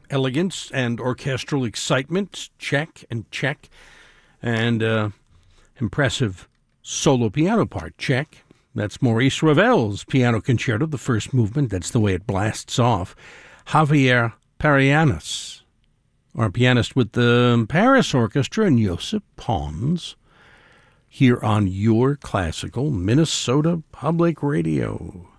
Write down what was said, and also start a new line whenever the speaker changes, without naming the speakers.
elegance and orchestral excitement, check and check. And impressive solo piano part, check. That's Maurice Ravel's Piano Concerto, the first movement. That's the way it blasts off. Javier Perianos, our pianist with the Paris Orchestra, and Josip Pons, here on Your Classical Minnesota Public Radio.